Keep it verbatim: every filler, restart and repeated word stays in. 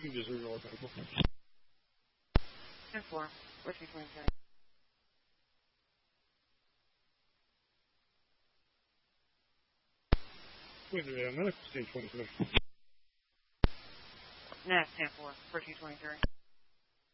You can just read it all the time. ten four, fourteen twenty-three. Wait a minute, I'm not fifteen twenty-three. Next, ten four, fourteen twenty-three.